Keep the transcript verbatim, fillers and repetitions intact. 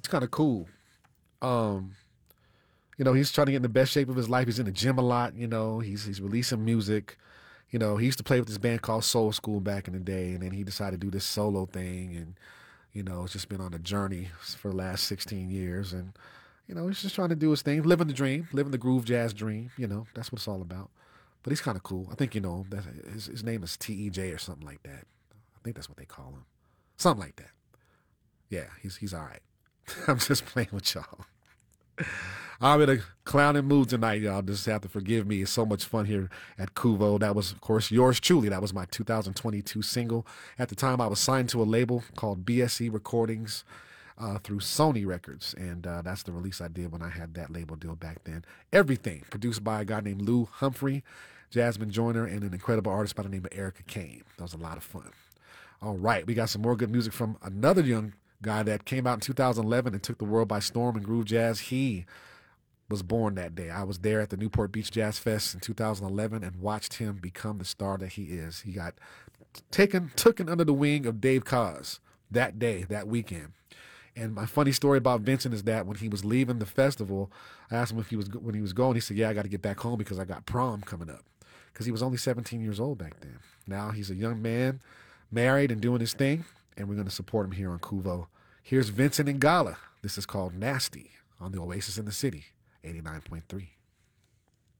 It's kind of cool. Um, you know, he's trying to get in the best shape of his life. He's in the gym a lot. You know, he's he's releasing music. You know, he used to play with this band called Soul School back in the day, and then he decided to do this solo thing, and you know, it's just been on a journey for the last sixteen years, and you know, he's just trying to do his thing, living the dream, living the groove jazz dream. You know, that's what it's all about. But he's kind of cool. I think you know that his, his name is T E J or something like that. I think that's what they call him, something like that. Yeah, he's he's all right. I'm just playing with y'all. I'm in a clowning mood tonight, y'all. Just have to forgive me. It's so much fun here at Kuvo. That was, of course, yours truly. That was my two thousand twenty-two single. At the time, I was signed to a label called B S E Recordings uh, through Sony Records, and uh, that's the release I did when I had that label deal back then. Everything produced by a guy named Lou Humphrey, Jasmine Joyner, and an incredible artist by the name of Erica Kane. That was a lot of fun. All right, we got some more good music from another young guy that came out in two thousand eleven and took the world by storm in groove jazz. He was born that day. I was there at the Newport Beach Jazz Fest in two thousand eleven and watched him become the star that he is. He got taken, taken under the wing of Dave Koz that day, that weekend. And my funny story about Vincent is that when he was leaving the festival, I asked him if he was when he was going. He said, "Yeah, I got to get back home because I got prom coming up." Because he was only seventeen years old back then. Now he's a young man, married and doing his thing, and we're going to support him here on Kuvo. Here's Vincent Ingala. This is called Nasty on the Oasis in the City, eighty-nine point three.